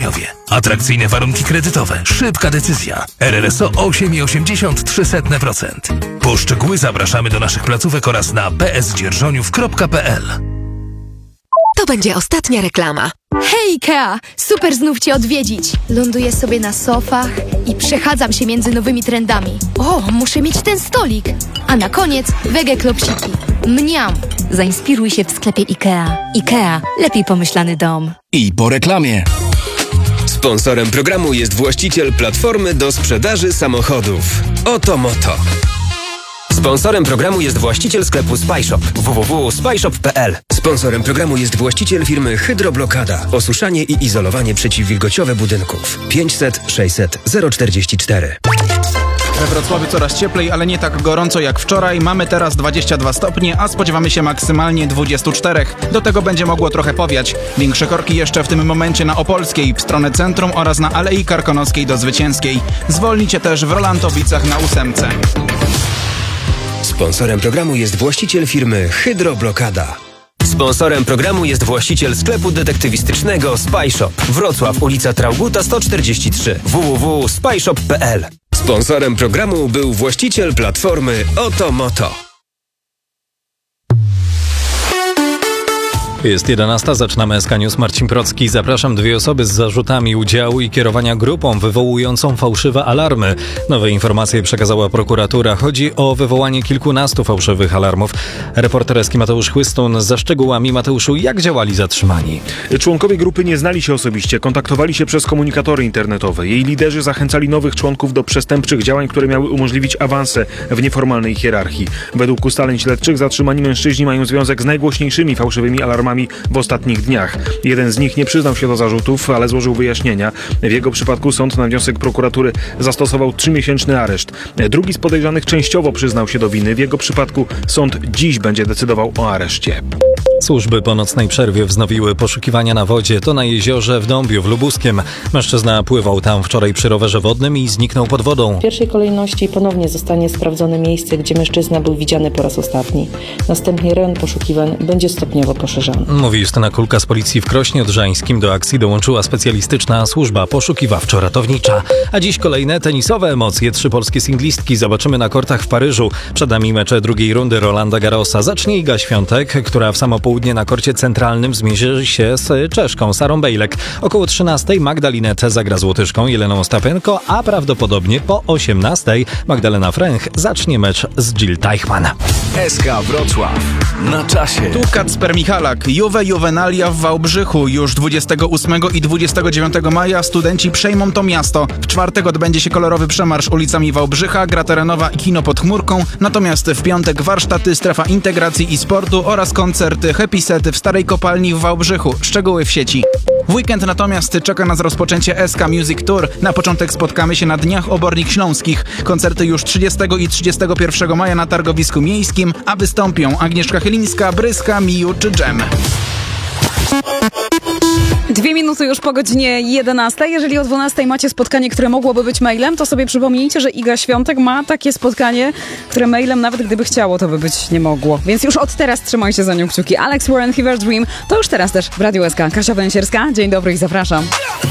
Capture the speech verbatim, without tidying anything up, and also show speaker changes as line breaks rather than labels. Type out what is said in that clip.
mieszkaniowie. Atrakcyjne warunki kredytowe, szybka decyzja. R R S O osiem i osiemdziesiąt trzy procent. Po szczegóły zapraszamy do naszych placówek oraz na b s dzierżoniów kropka p l.
To będzie ostatnia reklama.
Hej Ikea! Super znów Cię odwiedzić. Ląduję sobie na sofach i przechadzam się między nowymi trendami. O, muszę mieć ten stolik. A na koniec wege klopsiki. Mniam!
Zainspiruj się w sklepie Ikea. Ikea. Lepiej pomyślany dom.
I po reklamie.
Sponsorem programu jest właściciel platformy do sprzedaży samochodów. Oto Moto. Sponsorem programu jest właściciel sklepu SpyShop w w w kropka spyshop kropka p l. Sponsorem programu jest właściciel firmy Hydroblokada. Osuszanie i izolowanie przeciwwilgociowe budynków. pięćset sześćset zero czterdzieści cztery.
We Wrocławiu coraz cieplej, ale nie tak gorąco jak wczoraj. Mamy teraz dwadzieścia dwa stopnie, a spodziewamy się maksymalnie dwadzieścia cztery. Do tego będzie mogło trochę powiać. Większe korki jeszcze w tym momencie na Opolskiej, w stronę centrum oraz na Alei Karkonoskiej do Zwycięskiej. Zwolnicie też w Rolantowicach na ósemce.
Sponsorem programu jest właściciel firmy Hydroblokada. Sponsorem programu jest właściciel sklepu detektywistycznego SpyShop. Wrocław, ulica Trauguta sto czterdzieści trzy. w w w kropka spyshop kropka p l. Sponsorem programu był właściciel platformy Oto Moto.
Jest jedenasta, zaczynamy S K News. Marcin Procki. Zapraszam. Dwie osoby z zarzutami udziału i kierowania grupą wywołującą fałszywe alarmy. Nowe informacje przekazała prokuratura. Chodzi o wywołanie kilkunastu fałszywych alarmów. Reporter Eski Mateusz Chłystun ze szczegółami. Mateuszu, jak działali zatrzymani?
Członkowie grupy nie znali się osobiście, kontaktowali się przez komunikatory internetowe. Jej liderzy zachęcali nowych członków do przestępczych działań, które miały umożliwić awanse w nieformalnej hierarchii. Według ustaleń śledczych zatrzymani mężczyźni mają związek z najgłośniejszymi fałszywymi alarmami w ostatnich dniach. Jeden z nich nie przyznał się do zarzutów, ale złożył wyjaśnienia. W jego przypadku sąd na wniosek prokuratury zastosował trzymiesięczny areszt. Drugi z podejrzanych częściowo przyznał się do winy. W jego przypadku sąd dziś będzie decydował o areszcie.
Służby po nocnej przerwie wznowiły poszukiwania na wodzie. To na jeziorze w Dąbiu w Lubuskiem. Mężczyzna pływał tam wczoraj przy rowerze wodnym i zniknął pod wodą.
W pierwszej kolejności ponownie zostanie sprawdzone miejsce, gdzie mężczyzna był widziany po raz ostatni. Następnie rejon poszukiwań będzie stopniowo poszerzany.
Mówi Justyna Kulka z policji w Krośnie Odrzańskim. Do akcji dołączyła specjalistyczna służba poszukiwawczo-ratownicza. A dziś kolejne tenisowe emocje. Trzy polskie singlistki zobaczymy na kortach w Paryżu. Przed nami mecze drugiej rundy Rolanda Garrosa. Zacznie Iga Świątek, która w samo południe na korcie centralnym zmierzy się z Czeszką Sarą Bejlek. Około trzynastej Magda Linette zagra z Łotyszką Jeleną Ostapenko, a prawdopodobnie po osiemnastej Magdalena Fręch zacznie mecz z Jill Teichmann.
S K Wrocław. Na czasie.
Tu Kacper Michalak. Juve Juvenalia w Wałbrzychu. Już dwudziestego ósmego i dwudziestego dziewiątego maja studenci przejmą to miasto. W czwartek odbędzie się kolorowy przemarsz ulicami Wałbrzycha, gra terenowa i kino pod chmurką. Natomiast w piątek warsztaty, strefa integracji i sportu oraz koncerty Happy Set w Starej Kopalni w Wałbrzychu. Szczegóły w sieci. W weekend natomiast czeka nas rozpoczęcie S K Music Tour. Na początek spotkamy się na Dniach Obornik Śląskich. Koncerty już trzydziestego i trzydziestego pierwszego maja na targowisku miejskim, a wystąpią Agnieszka Chylińska, Bryska, Miu czy Dżem.
Dwie minuty już po godzinie jedenastej. Jeżeli o dwunastej macie spotkanie, które mogłoby być mailem, to sobie przypomnijcie, że Iga Świątek ma takie spotkanie, które mailem, nawet gdyby chciało, to by być nie mogło. Więc już od teraz trzymajcie za nią kciuki. Alex Warren, Fever Dream, to już teraz też w Radiu S K. Kasia Węsierska, dzień dobry i zapraszam.